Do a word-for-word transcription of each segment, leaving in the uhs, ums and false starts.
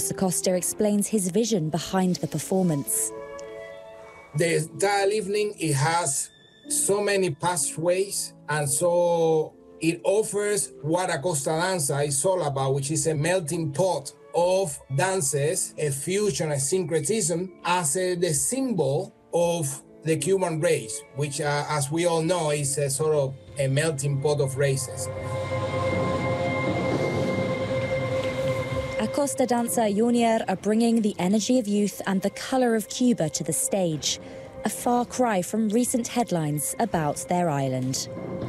Carlos Acosta explains his vision behind the performance. The entire evening, it has so many pathways, and so it offers what Acosta Danza is all about, which is a melting pot of dances, a fusion, a syncretism, as a, the symbol of the Cuban race, which, uh, as we all know, is a sort of a melting pot of races. Acosta Danza Junior are bringing the energy of youth and the colour of Cuba to the stage, a far cry from recent headlines about their island.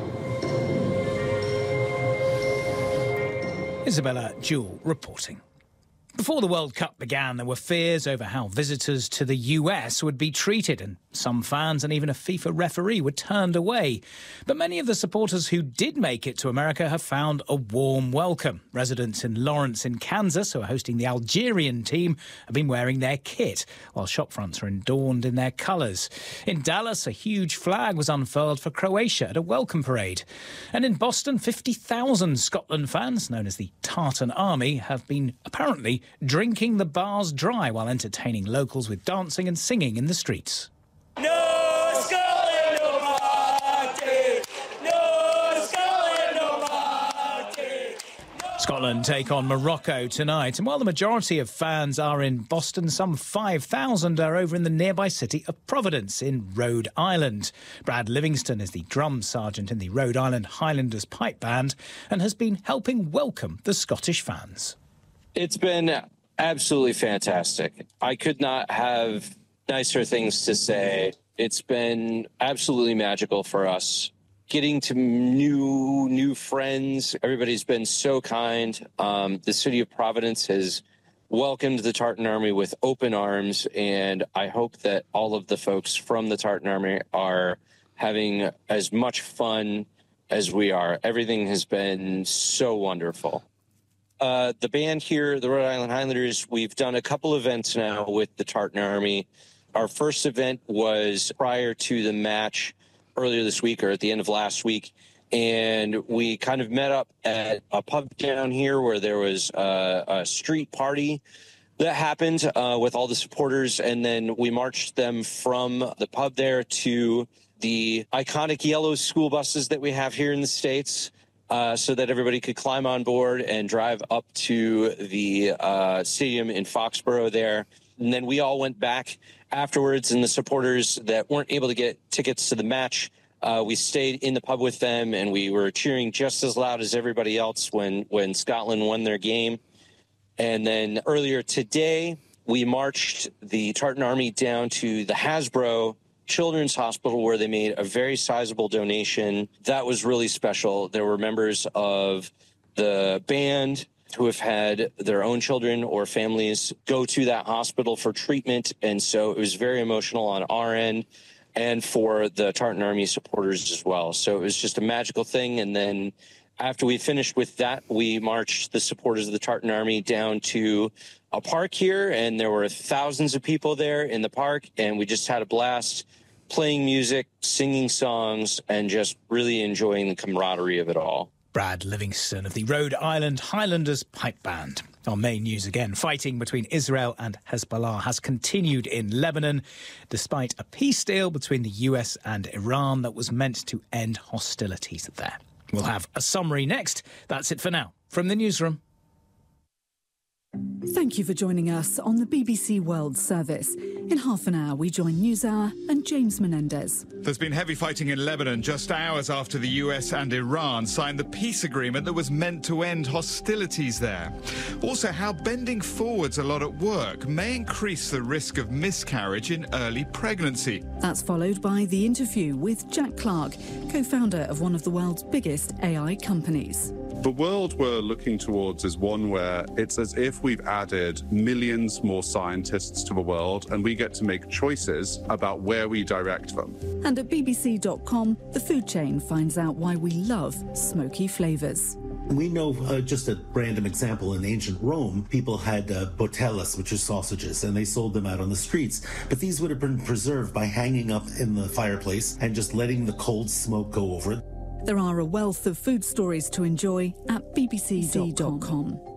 Isabella Jewell reporting. Before the World Cup began, there were fears over how visitors to the U S would be treated, and some fans and even a FIFA referee were turned away. But many of the supporters who did make it to America have found a warm welcome. Residents in Lawrence in Kansas, who are hosting the Algerian team, have been wearing their kit, while shopfronts are adorned in their colours. In Dallas, a huge flag was unfurled for Croatia at a welcome parade. And in Boston, fifty thousand Scotland fans, known as the Tartan Army, have been apparently drinking the bars dry while entertaining locals with dancing and singing in the streets. No Scotland, no party! No Scotland, no party! Scotland take on Morocco tonight, and while the majority of fans are in Boston, some five thousand are over in the nearby city of Providence in Rhode Island. Brad Livingston is the drum sergeant in the Rhode Island Highlanders Pipe Band and has been helping welcome the Scottish fans. It's been absolutely fantastic. I could not have nicer things to say. It's been absolutely magical for us. Getting to new new friends. Everybody's been so kind. Um, the city of Providence has welcomed the Tartan Army with open arms, and I hope that all of the folks from the Tartan Army are having as much fun as we are. Everything has been so wonderful. Uh, the band here, the Rhode Island Highlanders, we've done a couple events now with the Tartan Army. Our first event was prior to the match earlier this week, or at the end of last week, and we kind of met up at a pub down here where there was a, a street party that happened uh, with all the supporters, and then we marched them from the pub there to the iconic yellow school buses that we have here in the States. Uh, so that everybody could climb on board and drive up to the uh, stadium in Foxborough there. And then we all went back afterwards, and the supporters that weren't able to get tickets to the match, uh, we stayed in the pub with them, and we were cheering just as loud as everybody else when, when Scotland won their game. And then earlier today, we marched the Tartan Army down to the Hasbro Children's Hospital, where they made a very sizable donation. That was really special. There were members of the band who have had their own children or families go to that hospital for treatment, and so it was very emotional on our end and for the Tartan Army supporters as well. So it was just a magical thing. And then after we finished with that, we marched the supporters of the Tartan Army down to a park here, and there were thousands of people there in the park, and we just had a blast playing music, singing songs, and just really enjoying the camaraderie of it all. Brad Livingston of the Rhode Island Highlanders Pipe Band. Our main news again. Fighting between Israel and Hezbollah has continued in Lebanon, despite a peace deal between the U S and Iran that was meant to end hostilities there. We'll have a summary next. That's it for now. From the newsroom. Thank you for joining us on the B B C World Service. In half an hour, we join NewsHour and James Menendez. There's been heavy fighting in Lebanon just hours after the U S and Iran signed the peace agreement that was meant to end hostilities there. Also, how bending forwards a lot at work may increase the risk of miscarriage in early pregnancy. That's followed by the interview with Jack Clark, co-founder of one of the world's biggest A I companies. The world we're looking towards is one where it's as if we've added millions more scientists to the world, and we get to make choices about where we direct them. And at B B C dot com, the food chain finds out why we love smoky flavours. We know, uh, just a random example, in ancient Rome, people had uh, botellas, which are sausages, and they sold them out on the streets. But these would have been preserved by hanging up in the fireplace and just letting the cold smoke go over it. There are a wealth of food stories to enjoy at B B C dot com.